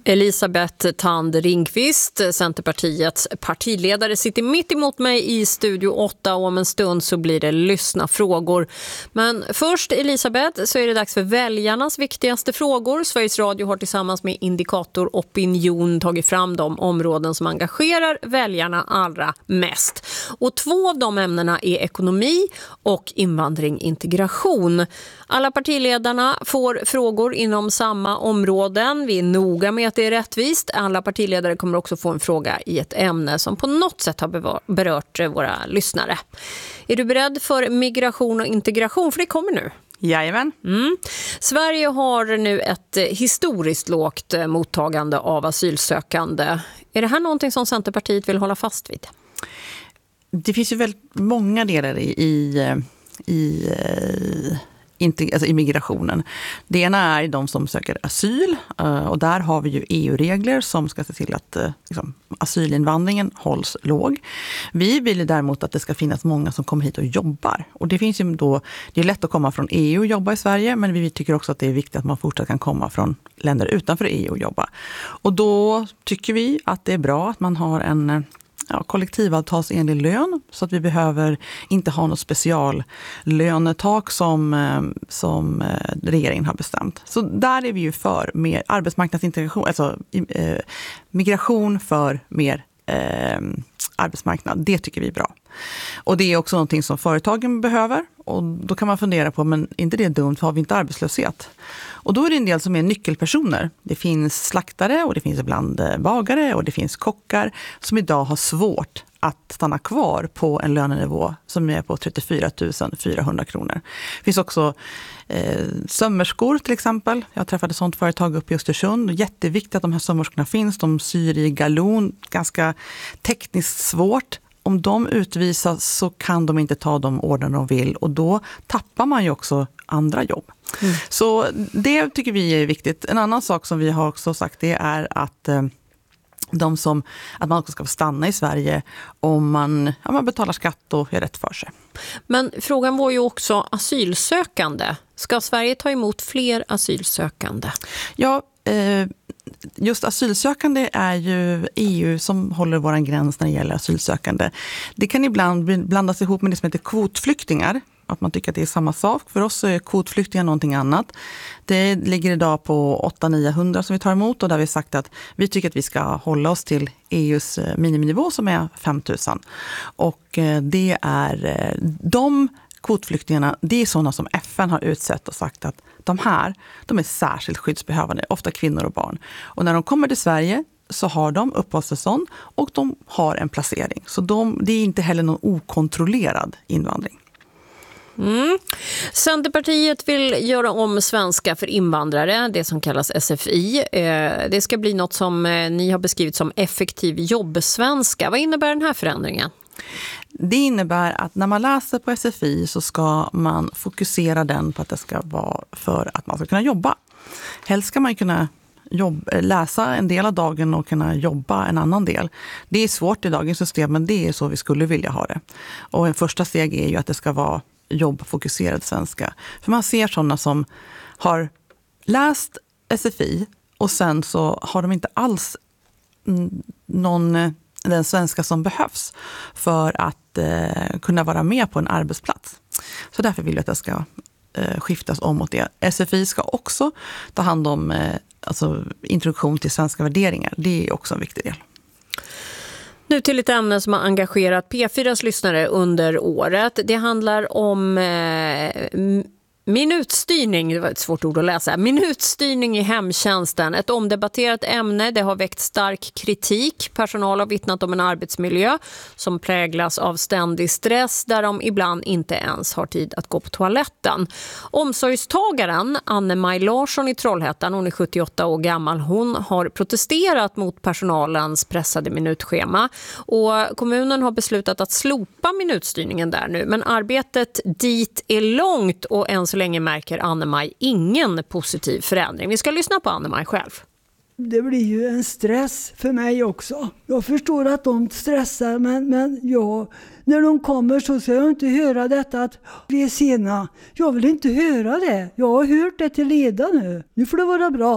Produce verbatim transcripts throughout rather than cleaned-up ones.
Elisabeth Thand Ringqvist, Centerpartiets partiledare, sitter mitt emot mig i Studio åtta och om en stund så blir det lyssna frågor. Men först, Elisabeth, så är det dags för väljarnas viktigaste frågor. Sveriges Radio har tillsammans med Indikator Opinion tagit fram de områden som engagerar väljarna allra mest. Och två av de ämnena är ekonomi och invandring, integration. Alla partiledarna får frågor inom samma områden. Vi är noga med att det är rättvist. Alla partiledare kommer också få en fråga i ett ämne som på något sätt har berört våra lyssnare. Är du beredd för migration och integration? För det kommer nu. Jajamän. Mm. Sverige har nu ett historiskt lågt mottagande av asylsökande. Är det här någonting som Centerpartiet vill hålla fast vid? Det finns ju väldigt många delar i, i, i Alltså immigrationen. Det ena är de som söker asyl och där har vi ju E U-regler som ska se till att liksom, asylinvandringen hålls låg. Vi vill däremot att det ska finnas många som kommer hit och jobbar. Och det finns ju då, det är lätt att komma från E U och jobba i Sverige, men vi tycker också att det är viktigt att man fortsatt kan komma från länder utanför E U och jobba. Och då tycker vi att det är bra att man har en Ja, kollektivavtalsenlig lön, så att vi behöver inte ha något speciallönetak som, som regeringen har bestämt. Så där är vi ju för mer arbetsmarknadsintegration, alltså eh, migration för mer eh, arbetsmarknad. Det tycker vi är bra. Och det är också någonting som företagen behöver, och då kan man fundera på, men inte det är dumt, för har vi inte arbetslöshet? Och då är det en del som är nyckelpersoner. Det finns slaktare och det finns ibland bagare och det finns kockar som idag har svårt att stanna kvar på en lönenivå som är på trettiofyra tusen fyrahundra kronor. Det finns också eh, sömmerskor till exempel. Jag träffade ett sånt företag uppe i Östersund. Jätteviktigt att de här sömmerskorna finns. De syr i galon, ganska tekniskt svårt. Om de utvisas så kan de inte ta de order de vill, och då tappar man ju också andra jobb. Mm. Så det tycker vi är viktigt. En annan sak som vi har också sagt, det är att eh, de som, att man också ska få stanna i Sverige om man, ja, man betalar skatt och gör rätt för sig. Men frågan var ju också asylsökande. Ska Sverige ta emot fler asylsökande? Ja, eh, just asylsökande är ju E U som håller våran gräns när det gäller asylsökande. Det kan ibland blandas ihop med det som heter kvotflyktingar. Att man tycker att det är samma sak. För oss så är kvotflyktingar någonting annat. Det ligger idag på åtta till niohundra som vi tar emot, och där har vi sagt att vi tycker att vi ska hålla oss till E U:s miniminivå som är fem tusen. Och det är de kvotflyktingarna, det är sådana som F N har utsett och sagt att de här, de är särskilt skyddsbehövande, ofta kvinnor och barn. Och när de kommer till Sverige så har de uppehållstillstånd och de har en placering. Så de, det är inte heller någon okontrollerad invandring. Mm. Centerpartiet vill göra om svenska för invandrare, det som kallas S F I. Det ska bli något som ni har beskrivit som effektiv jobbsvenska. Vad innebär den här förändringen? Det innebär att när man läser på S F I så ska man fokusera den på att det ska vara för att man ska kunna jobba. Helst ska man kunna jobb, läsa en del av dagen och kunna jobba en annan del. Det är svårt i dagens system, men det är så vi skulle vilja ha det. Och en första steg är ju att det ska vara jobbfokuserad svenska. För man ser sådana som har läst S F I och sen så har de inte alls någon, den svenska som behövs för att eh, kunna vara med på en arbetsplats. Så därför vill jag att det ska eh, skiftas om mot det. S F I ska också ta hand om eh, alltså introduktion till svenska värderingar. Det är också en viktig del. Nu till ett ämne som har engagerat P fyras lyssnare under året. Det handlar om eh, minutstyrning, det var ett svårt ord att läsa. Minutstyrning i hemtjänsten, ett omdebatterat ämne. Det har väckt stark kritik. Personal har vittnat om en arbetsmiljö som präglas av ständig stress, där de ibland inte ens har tid att gå på toaletten. Omsorgstagaren Anne-Maj Larsson i Trollhättan, hon är sjuttioåtta år gammal, hon har protesterat mot personalens pressade minutschema. Och kommunen har beslutat att slopa minutstyrningen där nu. Men arbetet dit är långt, och än så länge märker Anne-Maj ingen positiv förändring. Vi ska lyssna på Anne-Maj själv. Det blir ju en stress för mig också. Jag förstår att de stressar, men, men jag, när de kommer så ska jag inte höra detta att vi är sena. Jag vill inte höra det. Jag har hört det till leda nu. Nu får det vara bra.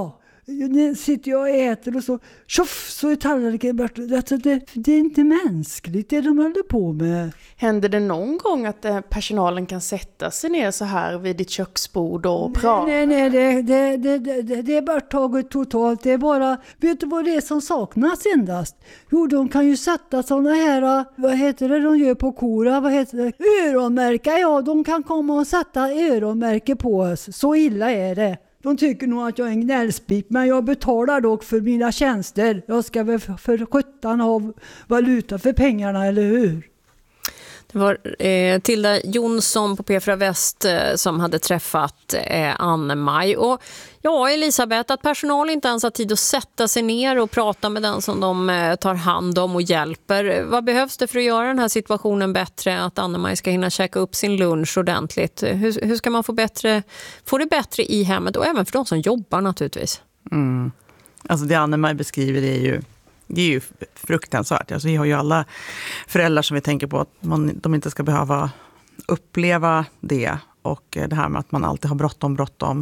nu sitter jag och äter och så tjoff så är tallriken borta. Alltså det, det är inte mänskligt det de håller på med. Händer det någon gång att eh, personalen kan sätta sig ner så här vid ditt köksbord och prata? Nej, nej, det, det, det, det, det är bara taget totalt. Det är bara, vet du vad det är som saknas endast? Jo, de kan ju sätta sådana här, vad heter det de gör på kora, vad heter det? Öronmärka, ja, de kan komma och sätta öronmärke på oss. Så illa är det. De tycker nog att jag är en gnällspik, men jag betalar dock för mina tjänster. Jag ska väl för sjutton ha valuta för pengarna, eller hur? Det var eh, Tilda Jonsson på P fyra Väst eh, som hade träffat eh, Anne-Maj. Och ja, Elisabeth, att personal inte ens har tid att sätta sig ner och prata med den som de eh, tar hand om och hjälper. Vad behövs det för att göra den här situationen bättre? Att Anne-Maj ska hinna käka upp sin lunch ordentligt. Hur, hur ska man få, bättre, få det bättre i hemmet och även för de som jobbar naturligtvis? Mm. Alltså det Anne-Maj beskriver är ju Det är ju fruktansvärt. Alltså, vi har ju alla föräldrar som vi tänker på att man, de inte ska behöva uppleva det. Och det här med att man alltid har bråttom, bråttom.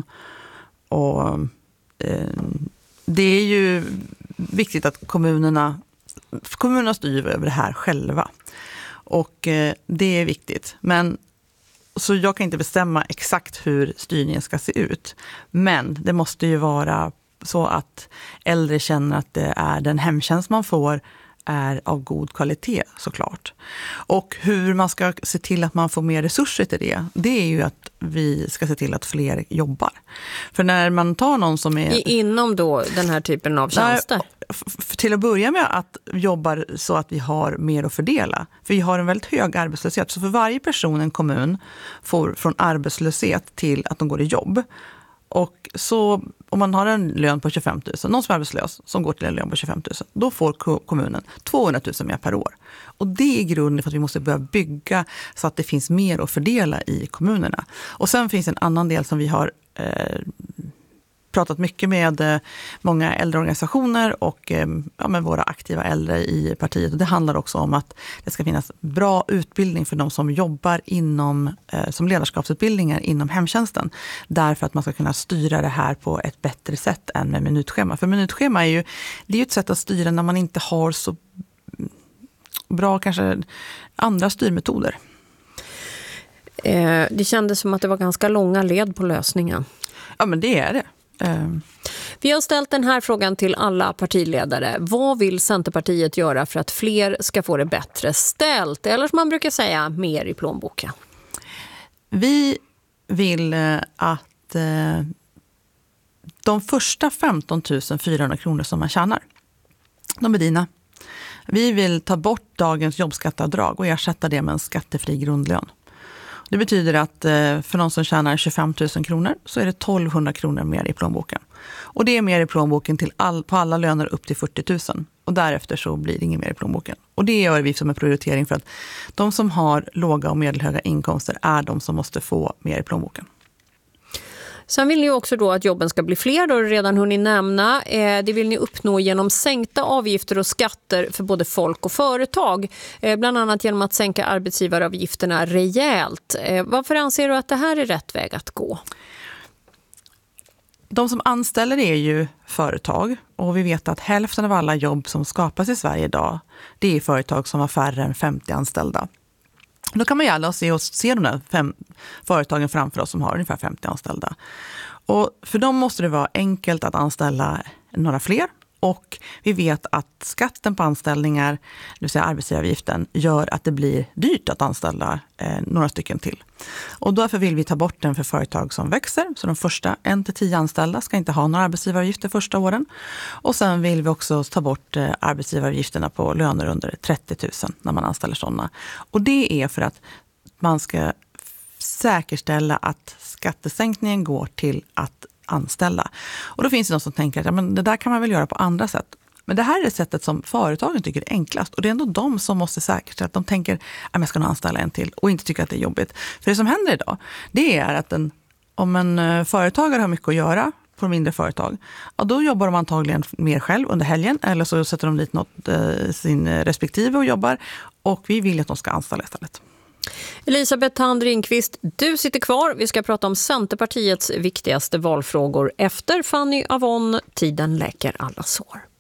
Och eh, det är ju viktigt att kommunerna, kommunerna styr över det här själva. Och eh, det är viktigt. Men så jag kan inte bestämma exakt hur styrningen ska se ut. Men det måste ju vara så att äldre känner att det är den hemtjänst man får är av god kvalitet såklart. Och hur man ska se till att man får mer resurser till det, det är ju att vi ska se till att fler jobbar. För när man tar någon som är... I, inom då den här typen av tjänster? Där, till att börja med att jobba så att vi har mer att fördela. För vi har en väldigt hög arbetslöshet. Så för varje person en kommun får från arbetslöshet till att de går i jobb. Och så om man har en lön på tjugofem tusen, någon som är arbetslös som går till en lön på tjugofem tusen, då får kommunen tvåhundratusen mer per år. Och det är grunden för att vi måste börja bygga så att det finns mer att fördela i kommunerna. Och sen finns en annan del som vi har eh, pratat mycket med eh, många äldreorganisationer och eh, ja, med våra aktiva äldre i partiet. Och det handlar också om att det ska finnas bra utbildning för de som jobbar inom, eh, som ledarskapsutbildningar inom hemtjänsten. Därför att man ska kunna styra det här på ett bättre sätt än med minutschema. För minutschema är ju, det är ju ett sätt att styra när man inte har så bra kanske andra styrmetoder. Eh, det kändes som att det var ganska långa led på lösningen. Ja, men det är det. Vi har ställt den här frågan till alla partiledare. Vad vill Centerpartiet göra för att fler ska få det bättre ställt? Eller som man brukar säga, mer i plånboken. Vi vill att de första femton tusen fyrahundra kronor som man tjänar, de är dina. Vi vill ta bort dagens jobbskatteavdrag och ersätta det med en skattefri grundlön. Det betyder att för någon som tjänar tjugofem tusen kronor så är det tolvhundra kronor mer i plånboken. Och det är mer i plånboken till all, på alla löner upp till fyrtio tusen. Och därefter så blir det inget mer i plånboken. Och det gör vi som en prioritering för att de som har låga och medelhöga inkomster är de som måste få mer i plånboken. Sen vill ni också då att jobben ska bli fler, då har du redan hunnit nämna. Det vill ni uppnå genom sänkta avgifter och skatter för både folk och företag. Bland annat genom att sänka arbetsgivaravgifterna rejält. Varför anser du att det här är rätt väg att gå? De som anställer är ju företag och vi vet att hälften av alla jobb som skapas i Sverige idag, det är företag som har färre än femtio anställda. Då kan man ju alla se, och se de där fem företagen framför oss som har ungefär femtio anställda. Och för dem måste det vara enkelt att anställa några fler. Och vi vet att skatten på anställningar, det vill säga arbetsgivaravgiften, gör att det blir dyrt att anställa eh, några stycken till. Och därför vill vi ta bort den för företag som växer. Så de första en till tio anställda ska inte ha några arbetsgivaravgifter första åren. Och sen vill vi också ta bort eh, arbetsgivaravgifterna på löner under trettio tusen när man anställer sådana. Och det är för att man ska säkerställa att skattesänkningen går till att anställa. Och då finns det någon som tänker att ja, men det där kan man väl göra på andra sätt. Men det här är det sättet som företagen tycker är enklast. Och det är ändå de som måste säkerställa att de tänker att jag ska nog anställa en till och inte tycker att det är jobbigt. För det som händer idag, det är att en, om en företagare har mycket att göra på mindre företag, ja, då jobbar de antagligen mer själv under helgen eller så sätter de dit något, eh, sin respektive och jobbar. Och vi vill att de ska anställa istället. Elisabeth Thand Ringqvist, du sitter kvar. Vi ska prata om Centerpartiets viktigaste valfrågor efter Fanny Avon. Tiden läker alla sår.